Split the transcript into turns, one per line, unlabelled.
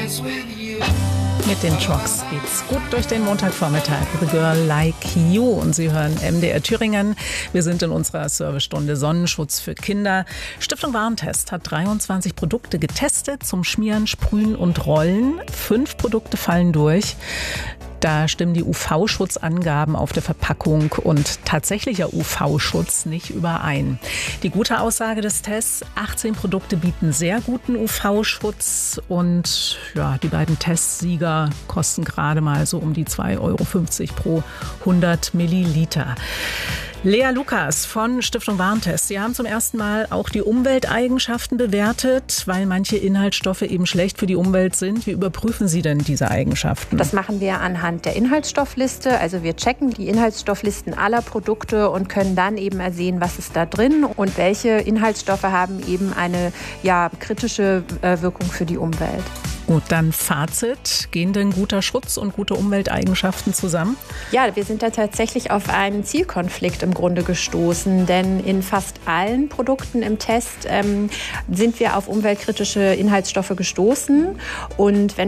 Mit den Trucks geht's gut durch den Montagvormittag. The Girl Like You. Und Sie hören MDR Thüringen. Wir sind in unserer Servicestunde Sonnenschutz für Kinder. Stiftung Warentest hat 23 Produkte getestet zum Schmieren, Sprühen und Rollen. 5 Produkte fallen durch. Da stimmen die UV-Schutzangaben auf der Verpackung und tatsächlicher UV-Schutz nicht überein. Die gute Aussage des Tests: 18 Produkte bieten sehr guten UV-Schutz und ja, die beiden Testsieger kosten gerade mal so um die 2,50 € pro 100 Milliliter. Lea Lukas von Stiftung Warentest. Sie haben zum ersten Mal auch die Umwelteigenschaften bewertet, weil manche Inhaltsstoffe eben schlecht für die Umwelt sind. Wie überprüfen Sie denn diese Eigenschaften?
Das machen wir anhand der Inhaltsstoffliste. Also wir checken die Inhaltsstofflisten aller Produkte und können dann eben ersehen, was ist da drin und welche Inhaltsstoffe haben eben eine kritische Wirkung für die Umwelt.
Gut, dann Fazit. Gehen denn guter Schutz und gute Umwelteigenschaften zusammen?
Ja, wir sind da tatsächlich auf einen Zielkonflikt im Grunde gestoßen, denn in fast allen Produkten im Test sind wir auf umweltkritische Inhaltsstoffe gestoßen. Und wenn